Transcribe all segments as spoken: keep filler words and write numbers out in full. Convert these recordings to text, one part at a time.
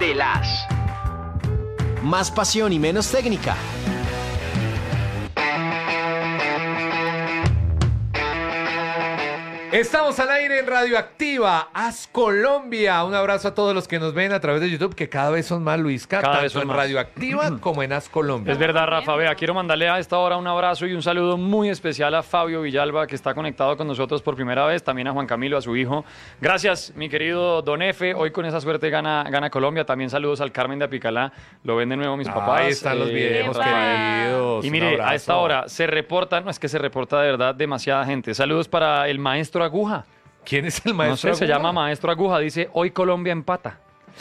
de las. Más pasión y menos técnica. Estamos al aire en Radioactiva, Haz Colombia. Un abrazo a todos los que nos ven a través de YouTube, que cada vez son más, Luisca, Cada tanto vez son en más. Radioactiva como en Haz Colombia. Es verdad, Rafa. Vea, quiero mandarle a esta hora un abrazo y un saludo muy especial a Fabio Villalba, que está conectado con nosotros por primera vez. También a Juan Camilo, a su hijo. Gracias, mi querido Don Efe. Hoy con esa suerte gana, gana Colombia. También saludos al Carmen de Apicalá. Lo ven de nuevo mis papás. Ahí están los Eh, videos, Rafael. queridos. Y Un mire, a abrazo. esta hora se reporta, no es que se reporta de verdad demasiada gente. Saludos para el maestro Aguja. ¿Quién es el No maestro? sé, se Aguja? llama maestro Aguja. Dice, hoy Colombia empata.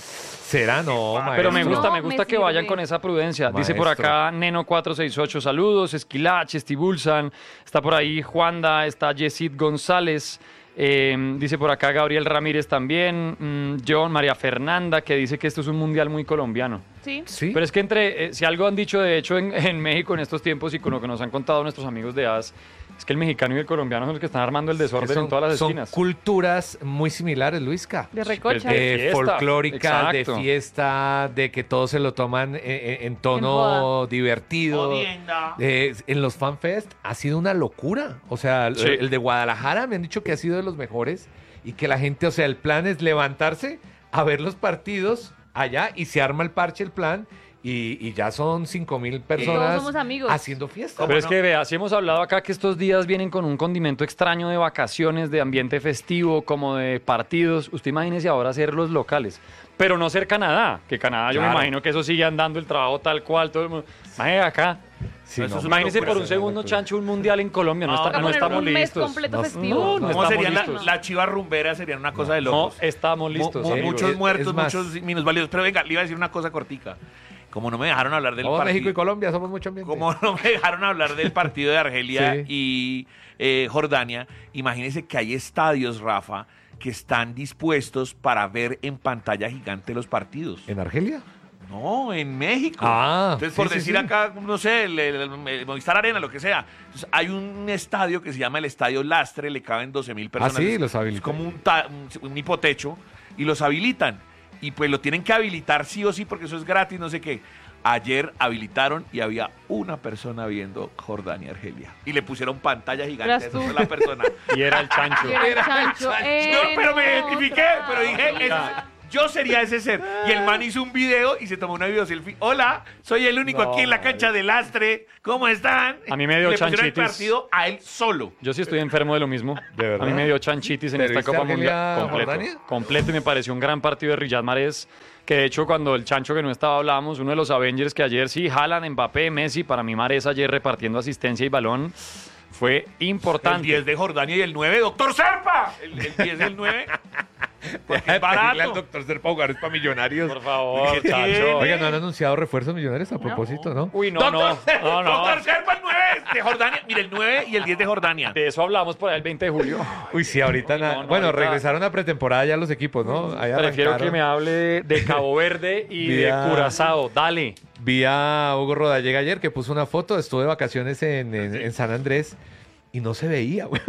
¿Será? No, maestro. Pero me gusta, No, me gusta me que vayan sirve. con esa prudencia. Dice por Maestro. acá Neno cuatro seis ocho, saludos, Esquilache, Estibulsan, está por ahí Juanda, está Yesid González, eh, dice por acá Gabriel Ramírez también, mm, John, María Fernanda, que dice que esto es un mundial muy colombiano. Sí. ¿Sí? Pero es que entre, eh, si algo han dicho de hecho en, en México en estos tiempos y con lo que nos han contado nuestros amigos de A S, es que el mexicano y el colombiano son los que están armando el desorden son, en todas las son esquinas. culturas muy similares, Luisca. De recocha. De Eh, fiesta, folclórica, exacto. de fiesta, de que todos se lo toman en, en- en tono En joda. divertido. Jodienda. Eh, en los FanFest ha sido una locura. O sea, el- Sí. el de Guadalajara me han dicho que ha sido de los mejores y que la gente, o sea, el plan es levantarse a ver los partidos allá y se arma el parche, el plan. Y, y ya son cinco mil personas Todos somos amigos. haciendo fiesta. Pero es que vea, si hemos hablado acá que estos días vienen con un condimento extraño de vacaciones, de ambiente festivo, como de partidos. Usted imagínese ahora hacer los locales. Pero no ser Canadá, que Canadá yo me Claro. imagino que eso sigue andando el trabajo tal cual, todo el mundo. Imagínese acá. Sí, Eso no, es una Imagínese locura, por un eso es una segundo, locura. Chancho, un mundial en Colombia. No, No, está- toca no poner estamos un mes listos. completo No, festivo. no, no ¿Cómo estamos serían la, listos. la chiva rumbera? Serían una cosa de No, locos. estamos Mu- listos. mu- sí. muchos Es- muertos, es más- muchos minusválidos. Pero venga, le iba a decir una cosa cortica. Como no me dejaron hablar del Somos partido. México y Colombia, somos mucho ambiente. Como no me dejaron hablar del partido de Argelia Sí. y eh, Jordania, imagínense que hay estadios, Rafa, que están dispuestos para ver en pantalla gigante los partidos. ¿En Argelia? No, en México. Ah, Entonces, sí, por sí, decir sí. acá, no sé, el, el- el Movistar Arena, lo que sea. Entonces, hay un estadio que se llama el Estadio Lastre, le caben doce mil personas. sí, Es- los habilitan. Es como un, ta- un, un hipotecho, y los habilitan. Y pues lo tienen que habilitar sí o sí, porque eso es gratis, no sé qué. Ayer habilitaron y había una persona viendo Jordania-Argelia. Y le pusieron pantalla gigante a Eras esa tú. sola persona. Y era el Chancho. Y era el chancho. No, en pero me identifiqué, otra pero dije, ese- vida. yo sería ese ser. Y el man hizo un video y se tomó una video selfie. Hola, soy el único No, aquí en la cancha de Lastre. ¿Cómo están? A mí me dio Y le pusieron el chanchitis. partido a él solo. Yo sí estoy enfermo de lo mismo. ¿De verdad? A mí me dio chanchitis en ¿Pero esta viste Copa Argelia, Mundial. Completo. Jordania? Completo y me pareció un gran partido de Riyad Mahrez. Que de hecho, cuando el Chancho que no estaba hablábamos, uno de los Avengers que ayer sí, Haaland, Mbappé, Messi, para mí Mahrez ayer repartiendo asistencia y balón. Fue El importante. diez de Jordania y el nueve, doctor Serpa. El, el diez y el nueve. Porque Deja de es pedirle al barato. doctor Serpa jugar es para millonarios. Por favor, ¿Qué tiene? Chancho. Oiga, ¿no han anunciado refuerzos millonarios a propósito, no? Uy, no, doctor, no. Serpa, No, no. doctor Serpa, el nueve de Jordania. Mire, el nueve y el diez de Jordania. De eso hablamos por ahí el veinte de julio. Uy, sí, ahorita... Uy, na- no, no, bueno, ahorita- regresaron a pretemporada ya los equipos, ¿no? Ahí Prefiero arrancaron. que me hable de, de Cabo Verde y Vía- de Curazao. Dale. Vi a Hugo Rodallega ayer que puso una foto, estuvo de vacaciones en, en- en San Andrés y no se veía, güey.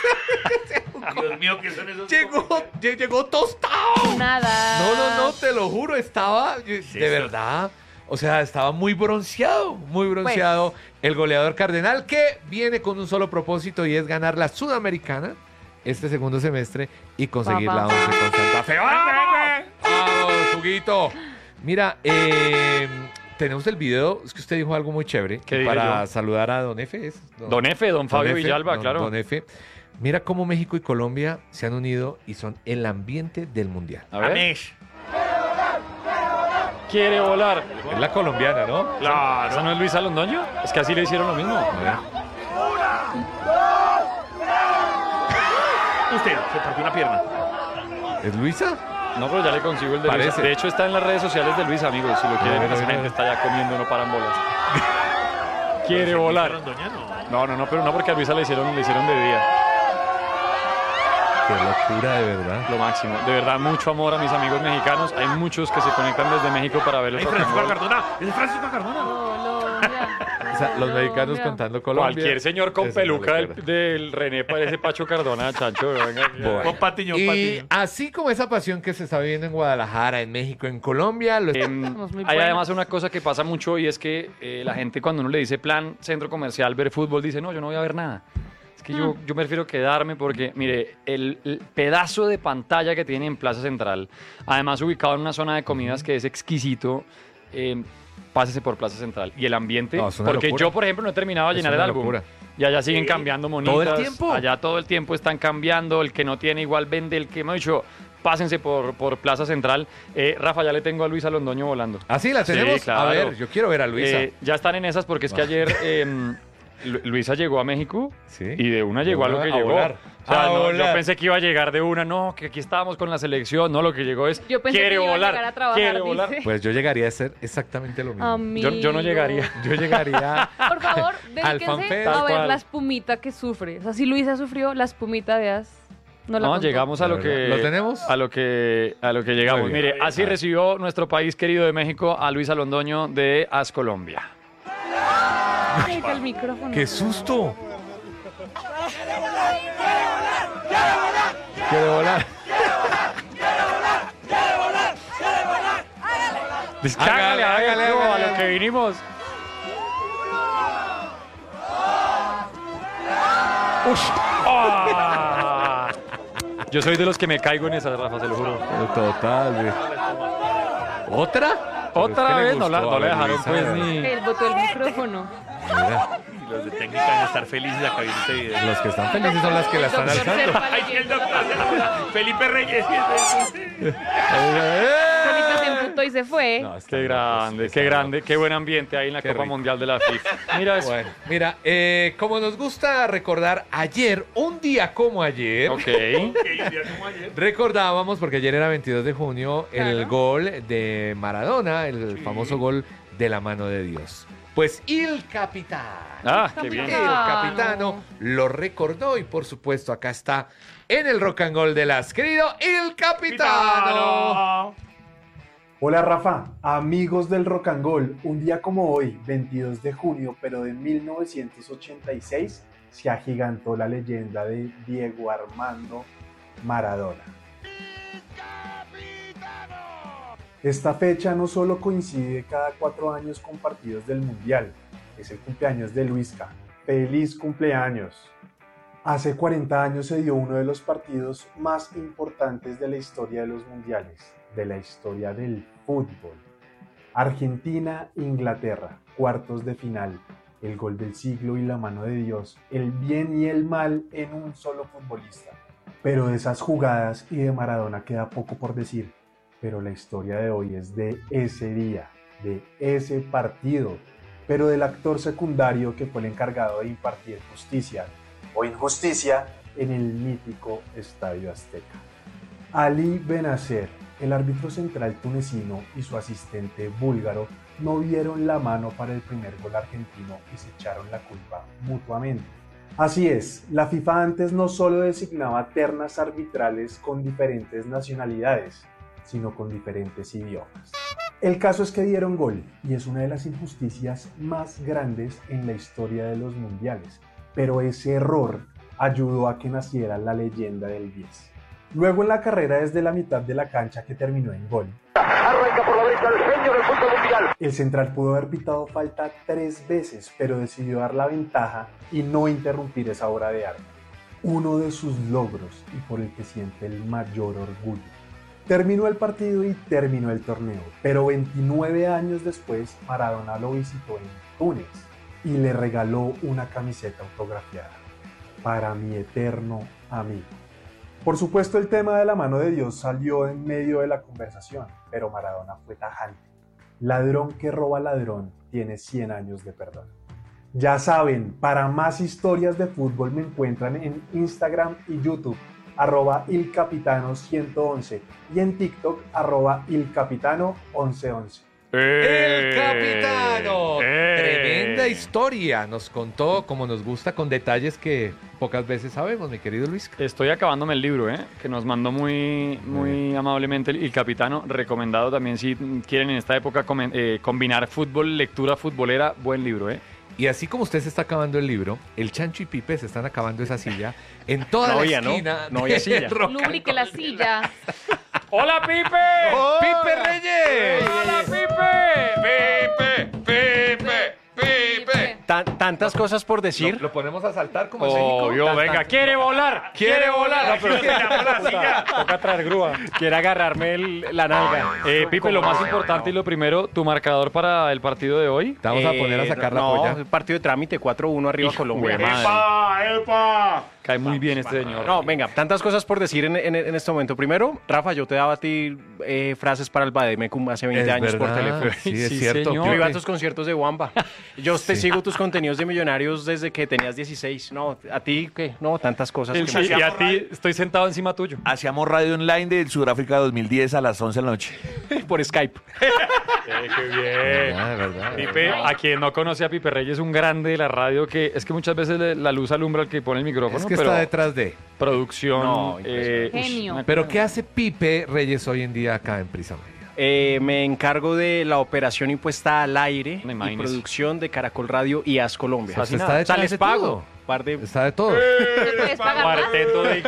Dios mío, ¿qué son esos? Llegó, lle- llegó tostado. Nada. No, no, no, te lo juro, estaba, yo- de eso? verdad, o sea, estaba muy bronceado, muy bronceado. El goleador Cardenal que viene con un solo propósito y es ganar la Sudamericana este segundo semestre y conseguir Papá. la once con Santa Fe. ¡Vamos! ¡Vamos, Huguito! Mira, eh, tenemos el video, es que usted dijo algo muy chévere ¿Qué dije para yo? saludar a Don Efe. ¿es? Don Efe, don Fabio Efe, Villalba, don- claro. Don Efe. Mira cómo México y Colombia se han unido y son el ambiente del mundial. A ver. Amesh. Quiere volar. Es la colombiana, ¿no? Claro. ¿Esa no es Luisa Londoño? Es que así le hicieron lo mismo. Usted se partió una pierna. ¿Es Luisa? No, pero ya le consigo el de Parece. Luisa. De hecho, está en las redes sociales de Luisa, amigos. Si lo quieren, ver, a esa ver, a gente ver. está ya comiendo, no paran bolas. Quiere volar. No, no, no, pero no porque a Luisa le hicieron, le hicieron de día. Qué locura, de verdad. Lo máximo. De verdad, mucho amor a mis amigos mexicanos. Hay muchos que se conectan desde México para ver el Ay, rock and Francisco roll. Cardona. Es Francisco Cardona. No, no. O sea, los mexicanos contando Colombia. Cualquier señor con es una peluca del, locura. del René parece Pacho Cardona, Chancho. Venga, Bueno. Con Patiño, Y Patiño. así como esa pasión que se está viviendo en Guadalajara, en México, en Colombia, lo Em, Somos muy hay buenos. además una cosa que pasa mucho y es que eh, la gente cuando uno le dice plan centro comercial, ver fútbol, dice no, yo no voy a ver nada. Es que yo, yo prefiero quedarme porque, mire, el, el pedazo de pantalla que tiene en Plaza Central, además ubicado en una zona de comidas que es exquisito, eh, pásese por Plaza Central. Y el ambiente, No, es una porque locura. yo, por ejemplo, no he terminado de Es llenar el una álbum. locura. Y allá siguen cambiando monitas. ¿Todo el tiempo? Allá todo el tiempo están cambiando. El que no tiene igual vende. El que, hemos dicho, pásense por, por Plaza Central. Eh, Rafa, ya le tengo a Luisa Londoño volando. ¿Así la Sí, tenemos? claro. A ver, yo quiero ver a Luisa. Eh, ya están en esas porque es que Ah. ayer em, Lu- Luisa llegó a México Sí. y de una llegó a lo que A llegó. volar. O sea, A no, yo volar. pensé que iba a llegar de una, no, que aquí estábamos con la selección, no, lo que llegó es, Yo pensé quiere que iba a volar, llegar a trabajar, quiere volar. dice. Pues yo llegaría a ser exactamente lo mismo. Yo, yo no Amigo. llegaría. Yo llegaría Por favor, Al dedíquense fanfare. a Tal ver cual. la espumita que sufre. O sea, si Luisa sufrió, la espumita, veas, no la No, contó. llegamos a La lo verdad. que ¿Lo tenemos? a lo que a lo que llegamos. Muy bien. Mire, así recibió nuestro país querido de México a Luisa Londoño de As Colombia. Deja el micrófono. ¡Qué susto! Quiere volar. Hágale, Hágale, hágale, hágale, a hágale. lo que vinimos. Ush. Ah. Yo soy de los que me caigo en esas, Rafa, se lo juro. Total. güey. ¿Otra? Pero es Otra que le vez no la, gustó, no a le ver, dejaron Luisa, pues a ver. ni... Él botó el micrófono. Mira, Y los de técnica van a estar felices acá viendo este video. los que están felices son las que la están Doctor alzando. Serpa Ay, el leyendo. doctor Felipe Reyes. Felipe se emputó y se fue. No, están Qué grande, locos, qué están grande, locos. qué buen ambiente ahí en la Qué Copa rico. Mundial de la FIFA. Mira eso. Bueno, mira, eh, como nos gusta recordar ayer, un día como ayer, Ok. recordábamos, porque ayer era veintidós de junio, el Claro. gol de Maradona, el famoso gol de la mano de Dios. Pues el capitán, Ah, qué el bien. capitano lo recordó y por supuesto acá está en el rock and roll de las, querido el capitano. Hola Rafa, amigos del Rock and Roll, un día como hoy, veintidós de junio, pero de mil novecientos ochenta y seis, se agigantó la leyenda de Diego Armando Maradona. Esta fecha no solo coincide cada cuatro años con partidos del Mundial, es el cumpleaños de Luisca. ¡Feliz cumpleaños! Hace cuarenta años se dio uno de los partidos más importantes de la historia de los mundiales, de la historia del fútbol. Argentina-Inglaterra, cuartos de final, el gol del siglo y la mano de Dios, el bien y el mal en un solo futbolista. Pero de esas jugadas y de Maradona queda poco por decir, pero la historia de hoy es de ese día, de ese partido, pero del actor secundario que fue el encargado de impartir justicia o injusticia en el mítico Estadio Azteca. Ali Benacer, el árbitro central tunecino y su asistente búlgaro no vieron la mano para el primer gol argentino y se echaron la culpa mutuamente. Así es, la FIFA antes no solo designaba ternas arbitrales con diferentes nacionalidades, sino con diferentes idiomas. El caso es que dieron gol y es una de las injusticias más grandes en la historia de los mundiales, pero ese error ayudó a que naciera la leyenda del diez. Luego en la carrera desde la mitad de la cancha que terminó en gol, Arranca por la derecha el genio del fútbol mundial. el central pudo haber pitado falta tres veces, pero decidió dar la ventaja y no interrumpir esa obra de arte. Uno de sus logros y por el que siente el mayor orgullo. Terminó el partido y terminó el torneo, pero veintinueve años después Maradona lo visitó en Túnez y le regaló una camiseta autografiada para mi eterno amigo. Por supuesto el tema de la mano de Dios salió en medio de la conversación, pero Maradona fue tajante. Ladrón que roba ladrón tiene cien años de perdón. Ya saben, para más historias de fútbol me encuentran en Instagram y YouTube, arroba ilcapitano ciento once y en TikTok, arroba ilcapitano once once. El capitano. ¡Eh! Tremenda historia. Nos contó, como nos gusta, con detalles que pocas veces sabemos, mi querido Luis. Estoy acabándome el libro, ¿eh? Que nos mandó muy, muy amablemente el, el capitano. Recomendado también si quieren en esta época comen- eh, combinar fútbol, lectura futbolera. Buen libro, ¿eh? Y así como usted se está acabando el libro, el Chancho y Pipe se están acabando esa silla en toda No la había, ¿no? esquina. No había de silla. Rock and Lubrique la silla. ¡Hola, Pipe! ¡Pipe Reyes! ¡Hola, Pipe! Pipe, Pipe, Pipe. Tan- tantas cosas por decir. Lo, lo ponemos a saltar como en Oh, México. yo, Tan- venga, tan- quiere volar, quiere volar. No, pero tiramos la silla. Toca traer grúa. Quiere agarrarme el- la nalga. Eh, Pipe, lo más importante y lo primero, tu marcador para el partido de hoy. Te vamos a poner a Eh, sacar la no, polla. el partido de trámite cuatro uno arriba Hijo Colombia. de madre. ¡Epa, epa! Cae muy bien este señor. No, venga, tantas cosas por decir en, en- en este momento. Primero, Rafa, yo te daba a ti eh, frases para el Bademecum hace veinte Es años por verdad, teléfono. Sí, es Sí, cierto. señor. Yo iba a Pipe. tus conciertos de Wamba. Yo te sigo tus contenidos de Millonarios desde que tenías dieciséis. No, a ti, ¿qué? No, tantas cosas. El- que sí, y a ti estoy sentado encima tuyo. Hacíamos radio online del Sudáfrica dos mil diez a las once de la noche. me- por Skype. qué bien. Ah, de verdad. Pipe, a quien no conoce a Pipe Reyes, un grande de la radio que es que muchas veces le- la luz alumbra al que pone el micrófono, Es que pero está detrás de. producción. No, eh, ush, Genio. una- Pero ¿qué hace Pipe Reyes hoy en día acá en Prisa Media? Eh, me encargo de la operación impuesta al aire No y imagínese. producción de Caracol Radio y As Colombia. Pues Así está nada. detrás O sea, les de pago. todo. Par de... Está de todo. ¿Te puedes pagar más? Cuarteto de...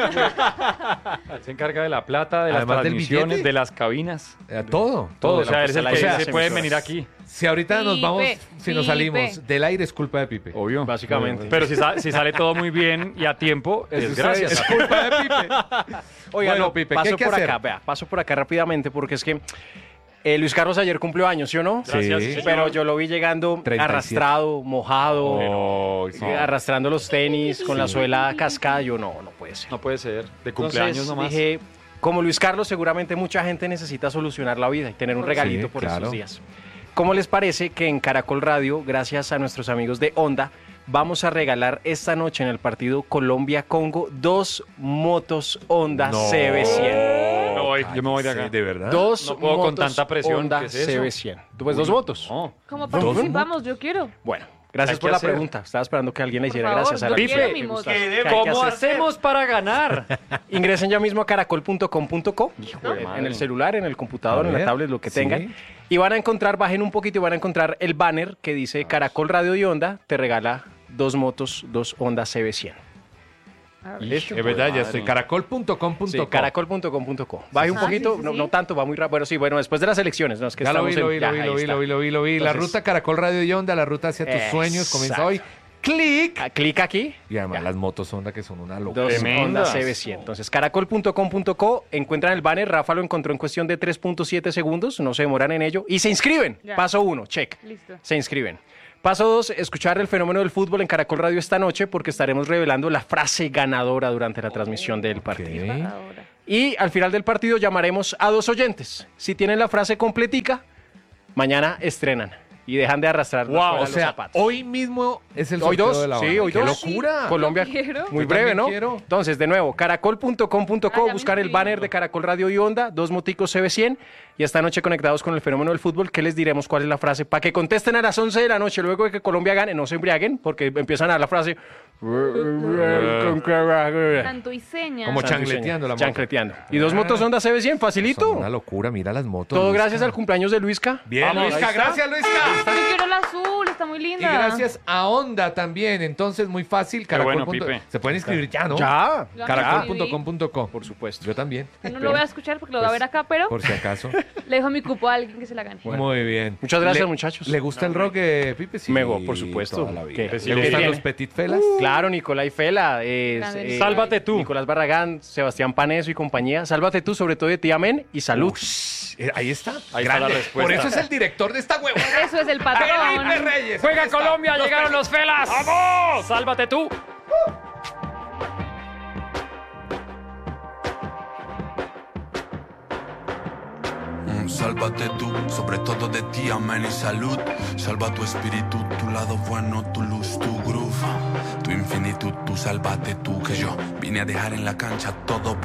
Él se encarga de la plata, de las Además del transmisiones, billete. de las cabinas. Eh, todo. Todo, de o sea, la eres el puesta al que aire de se las pueden emisoras. venir aquí. Si ahorita nos Pipe, vamos, si nos Pipe. salimos del aire es culpa de Pipe. Obvio. Básicamente. Pero si, sa- si sale todo muy bien y a tiempo, es Eso gracias. Es culpa de Pipe. Oiga, Bueno, no, Pipe, ¿qué paso hay que por hacer? acá, vea, paso por acá rápidamente porque es que eh, Luis Carlos ayer cumplió años, ¿sí o no? Gracias, Sí. señor. Pero yo lo vi llegando treinta y siete. arrastrado, mojado, Oh, sí. eh, arrastrando los tenis con la suela cascada. Yo no, no puede ser. No puede ser. De Entonces, cumpleaños nomás. dije, como Luis Carlos, seguramente mucha gente necesita solucionar la vida y tener un regalito Sí, por claro. estos días. ¿Cómo les parece que en Caracol Radio, gracias a nuestros amigos de Honda, vamos a regalar esta noche en el partido Colombia-Congo dos motos Honda No. C B cien? Me voy, yo me voy de acá. Sí, de verdad. Dos No puedo con motos tanta presión, Honda ¿qué es eso? C B cien. ¿Tú ves dos motos? No. ¿Cómo ¿Dos participamos? Yo quiero. Bueno, gracias Hay por que la hacer. pregunta. Estaba esperando que alguien le Por hiciera favor, gracias a yo la quiero Pipe. mi Me moto. gusta. ¿Qué ¿Qué hay que ¿Cómo hacer? hacemos para ganar? Ingresen ya mismo a caracol punto com punto co de en madre. el celular, en el computador, A en la ver, tablet, lo que sí. tengan. Y van a encontrar, bajen un poquito y van a encontrar el banner que dice Caracol Radio y Honda te regala dos motos, dos Honda C B cien. A ver. Listo. Es verdad, ya Madre. estoy. caracol punto com punto co. Sí, caracol punto com punto co. Baje un Ah, poquito, sí, sí, no, sí. no tanto, va muy rápido. Bueno, sí, bueno, después de las elecciones, no es que Ya lo estamos vi, lo en- vi, ya, lo vi, ahí lo vi, está. lo vi, lo vi, lo vi. La Entonces- ruta Caracol Radio y Onda, la ruta hacia tus Exacto. sueños comienza hoy. Clic. Ah, clic aquí. Y además Ya. las motos Honda que son una locura. Dos Tremendas. Honda C B cien. Entonces, caracol punto com punto co, encuentran el banner. Rafa lo encontró en cuestión de tres punto siete segundos. No se demoran en ello. Y se inscriben. Ya. Paso uno, check. Listo. Se inscriben. Paso dos, escuchar el fenómeno del fútbol en Caracol Radio esta noche porque estaremos revelando la frase ganadora durante la transmisión del partido. Ok. Ahora. Y al final del partido llamaremos a dos oyentes. Si tienen la frase completica, mañana estrenan y dejan de arrastrar Wow, o los sea, zapatos. hoy mismo es el Hoy sorteo dos, de la sí, hora. hoy ¡Qué dos. locura! Colombia, Yo quiero. muy Yo breve, también ¿no? quiero. Entonces, de nuevo, caracol punto com punto co, Ah, ya me buscar el inscribí. banner de Caracol Radio y Onda, dos moticos C B cien, y esta noche conectados con el fenómeno del fútbol, ¿qué les diremos? ¿Cuál es la frase? Para que contesten a las once de la noche, luego de que Colombia gane, no se embriaguen, porque empiezan a dar la frase... Canto y seña. Como chancleteando la moto. Chancleteando. Y dos motos Honda C B cien, Son facilito. una locura, mira las motos. Todo Luisca. gracias al cumpleaños de Luisca. Bien, Vamos, ahí Luisca, está. gracias, Luisca. Yo quiero la azul, está muy Y linda. gracias a Honda también. Entonces, muy fácil. Qué bueno, Caracol. Pipe. Se pueden inscribir ya, ¿no? Ya. Yo caracol punto com punto co. Por supuesto. Yo también. No lo voy a escuchar porque lo voy a Pues, ver acá, pero Por si acaso. le dejo mi cupo a alguien que se la gane. Muy bien. Muchas gracias, Le- muchachos. ¿Le gusta el rock, eh, Pipe? Sí. Me go- por supuesto. toda la vida. ¿Qué? ¿Le ¿Qué gustan tiene? los Petit Felas? Claro, Nicolai Fela, eh, Grande eh, Sálvate tú. Nicolás Barragán, Sebastián Paneso y compañía. Sálvate tú, sobre todo de ti, amén, y salud. Eh, Ahí está. Ahí está la respuesta. Por eso es el director de esta huevona. Eso es el patrón. Felipe Reyes. ¡Juega Ahí está. Colombia! ¡Llegaron los felas! ¡Vamos! ¡Sálvate tú! Mm, Sálvate tú, sobre todo de ti, amén y salud. Salva tu espíritu, tu lado bueno, tu luz, tu groove. Tu infinitud, tú sálvate tú, que yo vine a dejar en la cancha todo.